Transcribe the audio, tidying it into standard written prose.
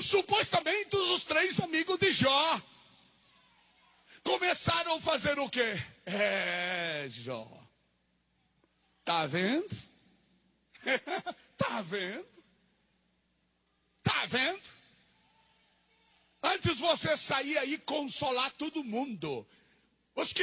supostamente os 3 amigos de Jó começaram a fazer o quê? Jó, tá vendo? Tá vendo? Tá vendo? Antes você saía aí consolar todo mundo. Os que